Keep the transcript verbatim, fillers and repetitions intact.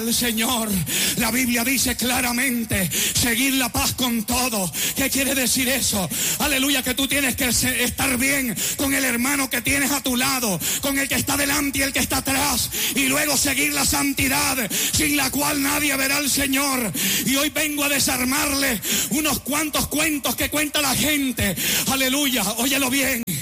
al Señor. La Biblia dice claramente, seguir la paz con todos. ¿Qué quiere decir eso? Aleluya, que tú tienes que estar bien con el hermano que tienes a tu lado, con el que está delante y el que está atrás, y luego seguir la santidad, sin la cual nadie verá al Señor. Y hoy vengo a desarmarle unos cuantos cuentos que cuenta la gente. Aleluya, óyelo bien.